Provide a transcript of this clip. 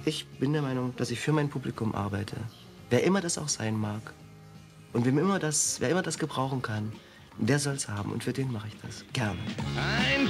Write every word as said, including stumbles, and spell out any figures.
Ich bin der Meinung, dass ich für mein Publikum arbeite. Wer immer das auch sein mag. Und wem immer das, wer immer das gebrauchen kann, der soll's haben. Und für den mache ich das. Gerne. Ein